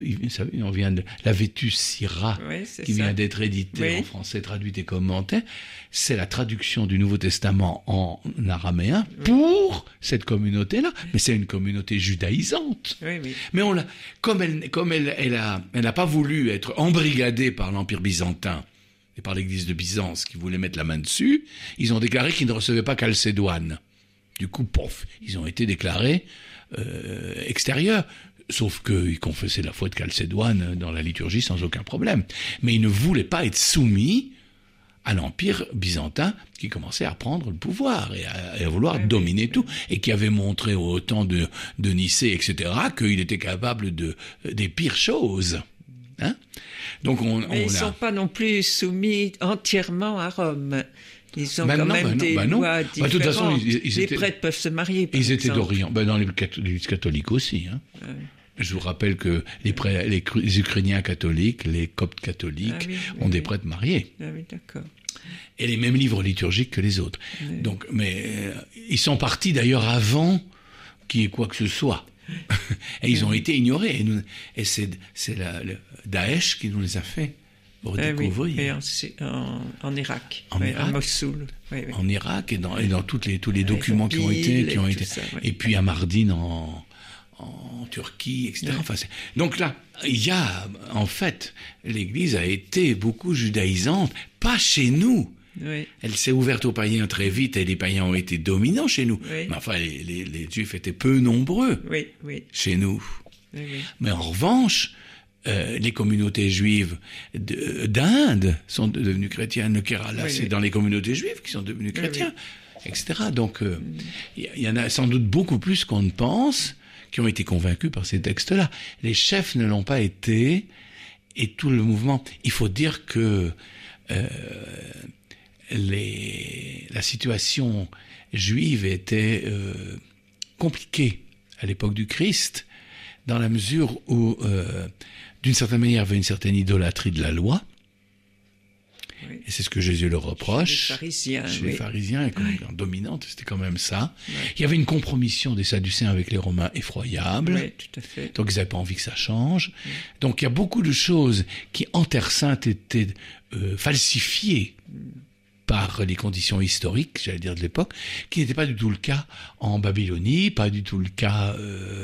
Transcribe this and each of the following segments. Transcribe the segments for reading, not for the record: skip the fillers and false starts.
On vient de la Vetus Syrah, qui vient d'être éditée en français, traduite et commentée. C'est la traduction du Nouveau Testament en araméen pour cette communauté-là. Mais c'est une communauté judaïsante. Mais comme elle n'a pas voulu être embrigadée par l'Empire byzantin et par l'Église de Byzance qui voulait mettre la main dessus, ils ont déclaré qu'ils ne recevaient pas Chalcédoine. Du coup, ils ont été déclarés extérieurs. Sauf qu'ils confessaient la foi de Chalcédoine dans la liturgie sans aucun problème. Mais ils ne voulaient pas être soumis à l'Empire byzantin qui commençait à prendre le pouvoir et à vouloir dominer tout, et qui avait montré au temps de Nicée, etc., qu'il était capable des pires choses. Hein? Donc mais ils ne sont pas non plus soumis entièrement à Rome. Ils ont quand même des lois différentes. De toute façon, les prêtres peuvent se marier, par exemple. Étaient d'Orient. Dans l'Église catholique aussi. Hein. Je vous rappelle que les Ukrainiens catholiques, les Coptes catholiques ont des prêtres mariés. Oui, d'accord. Et les mêmes livres liturgiques que les autres. Donc, mais ils sont partis d'ailleurs avant qu'il y ait quoi que ce soit. Et ils ont été ignorés. Et c'est le Daesh qui nous les a fait redécouvrir. En Irak. Irak. À Mossoul. En Irak et dans tous les documents qui ont été. Et puis à Mardin en Turquie, etc. Donc là, il y a, en fait, l'Église a été beaucoup judaïsante, pas chez nous. Elle s'est ouverte aux païens très vite et les païens ont été dominants chez nous. Mais enfin, les Juifs étaient peu nombreux chez nous. Mais en revanche, les communautés juives d'Inde sont devenues chrétiennes. Le Kerala, c'est dans les communautés juives qui sont devenues chrétiens, etc. Donc, il y en a sans doute beaucoup plus qu'on ne pense qui ont été convaincus par ces textes-là. Les chefs ne l'ont pas été, et tout le mouvement. Il faut dire que la situation juive était compliquée à l'époque du Christ, dans la mesure où, d'une certaine manière, il y avait une certaine idolâtrie de la loi. Et c'est ce que Jésus leur reproche. Chez les pharisiens, et dominante, c'était quand même ça. Il y avait une compromission des Sadducéens avec les Romains effroyable. Tout à fait. Donc ils n'avaient pas envie que ça change. Donc il y a beaucoup de choses qui, en Terre Sainte, étaient falsifiées par les conditions historiques, j'allais dire de l'époque, qui n'était pas du tout le cas en Babylonie, pas du tout le cas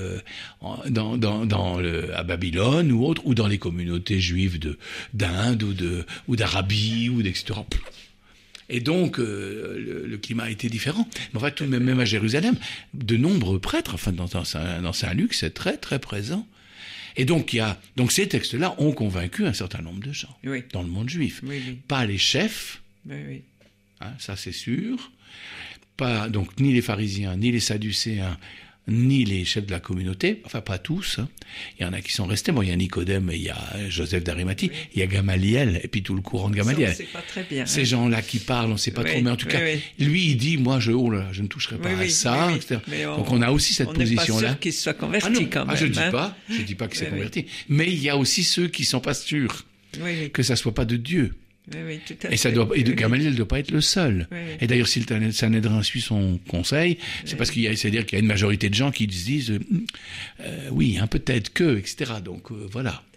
à Babylone ou autre, ou dans les communautés juives d'Inde ou d'Arabie ou etc. Et donc le climat était différent. Mais en fait, tout de même à Jérusalem, de nombreux prêtres, enfin dans Saint-Luc, c'est très très présent. Et donc ces textes-là ont convaincu un certain nombre de gens dans le monde juif. Pas les chefs. Hein, ça c'est sûr. Pas donc ni les pharisiens, ni les sadducéens, ni les chefs de la communauté, enfin pas tous. Hein. Il y en a qui sont restés. Bon, il y a Nicodème, il y a Joseph d'Arimathie, il y a Gamaliel, et puis tout le courant de Gamaliel. Ça, on sait pas très bien. Ces gens-là qui parlent, on ne sait pas trop, mais en tout cas, lui, il dit, moi, je ne toucherai pas à ça, etc. Donc on a aussi cette position-là. On n'est pas sûr qu'il soit converti quand même. Je ne dis pas qu'il s'est converti. Mais il y a aussi ceux qui ne sont pas sûrs que ça ne soit pas de Dieu. Tout à fait. Et Gamaliel ne doit pas être le seul. Et d'ailleurs, si le Sanhédrin suit son conseil, c'est parce c'est-à-dire qu'il y a une majorité de gens qui se disent oui, hein, peut-être que, etc. Donc voilà.